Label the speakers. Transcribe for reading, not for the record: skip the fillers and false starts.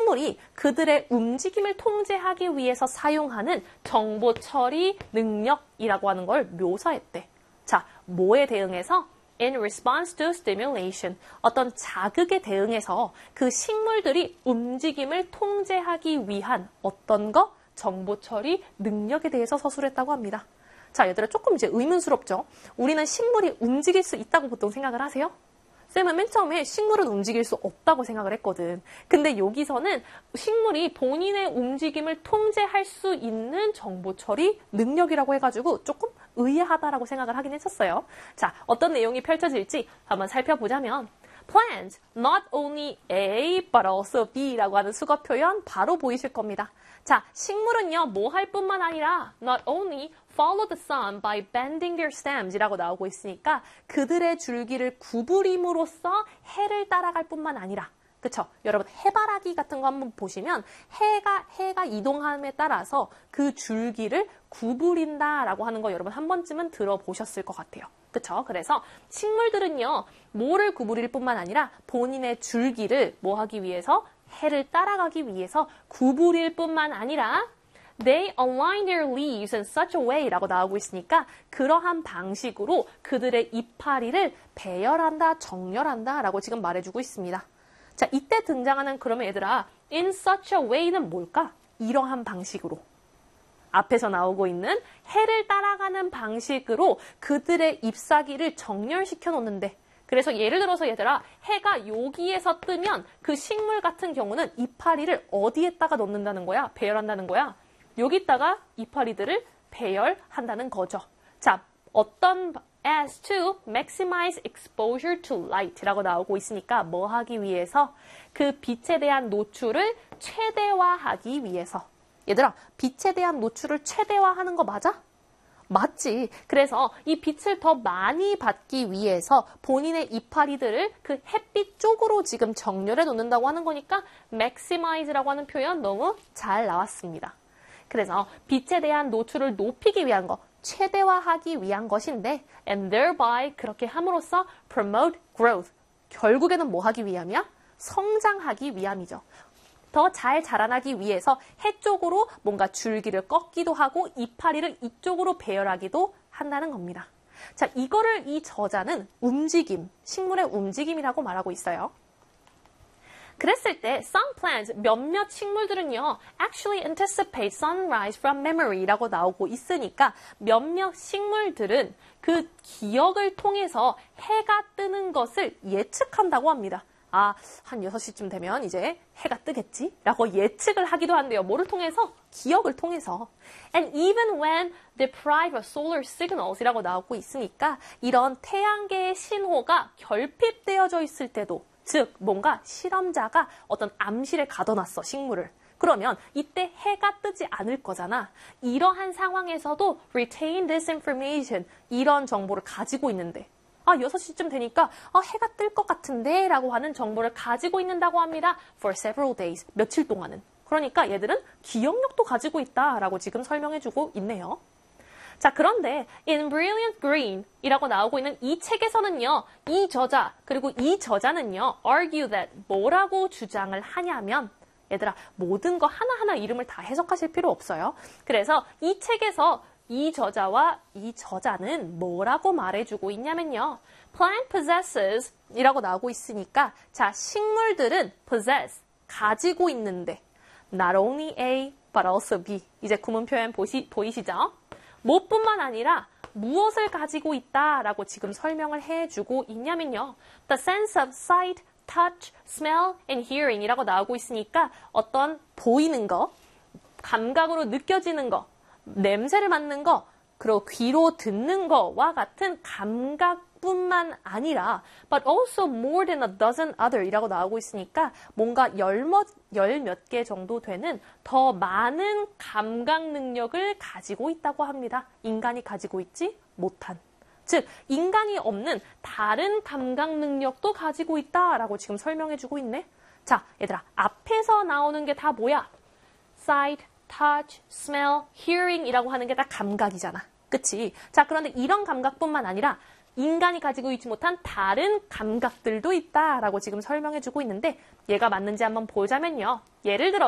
Speaker 1: 식물이 그들의 움직임을 통제하기 위해서 사용하는 정보 처리 능력이라고 하는 걸 묘사했대. 자, 뭐에 대응해서? In response to stimulation. 어떤 자극에 대응해서 그 식물들이 움직임을 통제하기 위한 어떤 거? 정보 처리 능력에 대해서 서술했다고 합니다. 자, 얘들아 조금 이제 의문스럽죠? 우리는 식물이 움직일 수 있다고 보통 생각을 하세요? 쌤은 맨 처음에 식물은 움직일 수 없다고 생각을 했거든. 근데 여기서는 식물이 본인의 움직임을 통제할 수 있는 정보 처리 능력이라고 해가지고 조금 의아하다라고 생각을 하긴 했었어요. 자, 어떤 내용이 펼쳐질지 한번 살펴보자면 Plants, not only A, but also B라고 하는 수거 표현 바로 보이실 겁니다. 자, 식물은요, 뭐 할 뿐만 아니라 not only follow the sun by bending their stems 이라고 나오고 있으니까 그들의 줄기를 구부림으로써 해를 따라갈 뿐만 아니라 그쵸? 여러분 해바라기 같은 거 한번 보시면 해가 이동함에 따라서 그 줄기를 구부린다라고 하는 거 여러분 한 번쯤은 들어보셨을 것 같아요. 그쵸? 그래서 식물들은요, 뭐를 구부릴 뿐만 아니라 본인의 줄기를 뭐 하기 위해서? 해를 따라가기 위해서 구부릴 뿐만 아니라 They align their leaves in such a way 라고 나오고 있으니까 그러한 방식으로 그들의 이파리를 배열한다, 정렬한다 라고 지금 말해주고 있습니다. 자, 이때 등장하는 그러면 얘들아 in such a way는 뭘까? 이러한 방식으로. 앞에서 나오고 있는 해를 따라가는 방식으로 그들의 잎사귀를 정렬시켜 놓는데 그래서 예를 들어서 얘들아 해가 여기에서 뜨면 그 식물 같은 경우는 이파리를 어디에다가 넣는다는 거야? 배열한다는 거야? 여기다가 이파리들을 배열한다는 거죠. 자, 어떤 as to maximize exposure to light 라고 나오고 있으니까 뭐 하기 위해서? 그 빛에 대한 노출을 최대화하기 위해서. 얘들아, 빛에 대한 노출을 최대화하는 거 맞아? 맞지. 그래서 이 빛을 더 많이 받기 위해서 본인의 이파리들을 그 햇빛 쪽으로 지금 정렬해 놓는다고 하는 거니까 maximize라고 하는 표현 너무 잘 나왔습니다. 그래서 빛에 대한 노출을 높이기 위한 거, 최대화하기 위한 것인데 and thereby 그렇게 함으로써 promote growth. 결국에는 뭐 하기 위함이야? 성장하기 위함이죠. 더 잘 자라나기 위해서 해 쪽으로 뭔가 줄기를 꺾기도 하고 이파리를 이쪽으로 배열하기도 한다는 겁니다. 자, 이거를 이 저자는 움직임, 식물의 움직임이라고 말하고 있어요. 그랬을 때 some plants, 몇몇 식물들은요 actually anticipate sunrise from memory라고 나오고 있으니까 몇몇 식물들은 그 기억을 통해서 해가 뜨는 것을 예측한다고 합니다. 아, 한 6시쯤 되면 이제 해가 뜨겠지? 라고 예측을 하기도 한대요. 뭐를 통해서? 기억을 통해서. And even when deprived of solar signals 이라고 나오고 있으니까 이런 태양계의 신호가 결핍되어져 있을 때도 즉 뭔가 실험자가 어떤 암실에 가둬놨어, 식물을. 그러면 이때 해가 뜨지 않을 거잖아. 이러한 상황에서도 retain this information, 이런 정보를 가지고 있는데 아, 6시쯤 되니까 해가 뜰 것 같은데 라고 하는 정보를 가지고 있는다고 합니다. For several days, 며칠 동안은. 그러니까 얘들은 기억력도 가지고 있다라고 지금 설명해주고 있네요. 자, 그런데 in Brilliant Green 이라고 나오고 있는 이 책에서는요. 이 저자, 그리고 이 저자는요. argue that 뭐라고 주장을 하냐면 얘들아, 모든 거 하나하나 이름을 다 해석하실 필요 없어요. 그래서 이 책에서 이 저자와 이 저자는 뭐라고 말해주고 있냐면요. Plant possesses 이라고 나오고 있으니까 자, 식물들은 possess, 가지고 있는데 not only A, but also B. 이제 구문 표현 보이시죠? 뭐뿐만 아니라 무엇을 가지고 있다라고 지금 설명을 해주고 있냐면요. The sense of sight, touch, smell, and hearing 이라고 나오고 있으니까 어떤 보이는 거, 감각으로 느껴지는 거, 냄새를 맡는 거, 그리고 귀로 듣는 거와 같은 감각뿐만 아니라 but also more than a dozen other 이라고 나오고 있으니까 뭔가 열 몇 개 정도 되는 더 많은 감각 능력을 가지고 있다고 합니다. 인간이 가지고 있지 못한. 즉, 인간이 없는 다른 감각 능력도 가지고 있다라고 지금 설명해주고 있네. 자, 얘들아, 앞에서 나오는 게 다 뭐야? sight, touch, smell, hearing 이라고 하는 게 다 감각이잖아. 그치? 자, 그런데 이런 감각뿐만 아니라 인간이 가지고 있지 못한 다른 감각들도 있다라고 지금 설명해주고 있는데 얘가 맞는지 한번 보자면요. 예를 들어